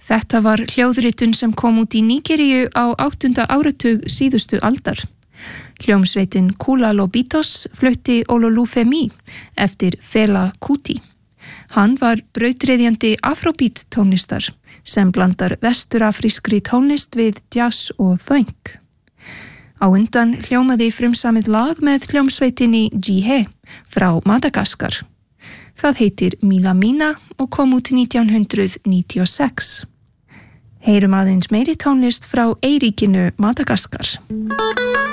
Þetta var hljóðritun sem kom út í Nígeríu á 8. áratug síðustu aldar. Hljómsveitin Kula Lobitos flutti Ololufemi eftir Fela Kuti. Hann var brautryðjandi afrobeat tónlistar sem blandar vesturafrískri tónlist við jazz og funk. Á undan hljómaði frumsamið lag með hljómsveitinni Jihe frá Madagaskar. Það heitir Mila Mina og kom út 1996. Heyrum aðeins meiri tónlist frá eyríkinu Madagaskar.